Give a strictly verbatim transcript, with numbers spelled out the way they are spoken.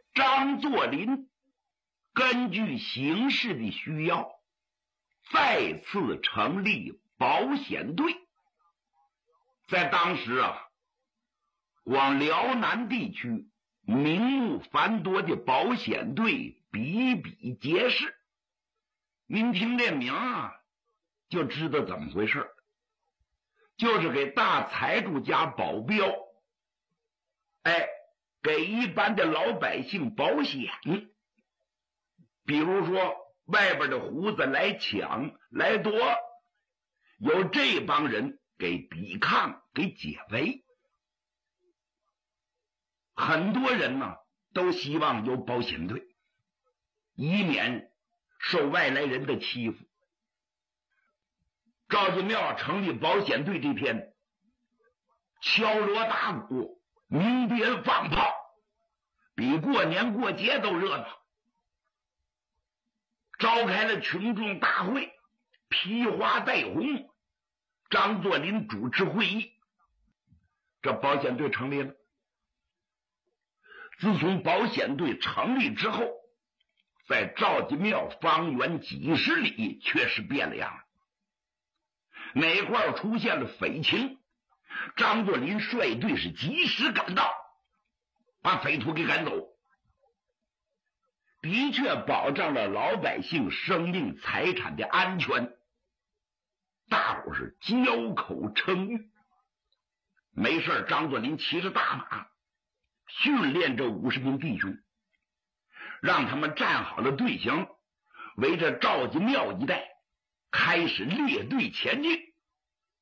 张作霖根据形势的需要，再次成立保险队。在当时啊，光辽南地区名目繁多的保险队比比皆是。您听这名啊，就知道怎么回事，就是给大财主家保镖，哎，给一般的老百姓保险。比如说外边的胡子来抢来夺，由这帮人给抵抗给解围。很多人呢都希望有保险队，以免受外来人的欺负。赵金庙成立保险队这天，敲锣打鼓，鸣鞭放炮，比过年过节都热闹。召开了群众大会，披花戴红，张作霖主持会议，这保险队成立了。自从保险队成立之后，在赵金庙方圆几十里却是变了样了。哪块出现了匪情，张作霖率队是及时赶到，把匪徒给赶走，的确保障了老百姓生命财产的安全。大伙是交口称誉。没事，张作霖骑着大马训练这五十名弟兄，让他们站好了队形，围着赵金庙一带开始列队前进。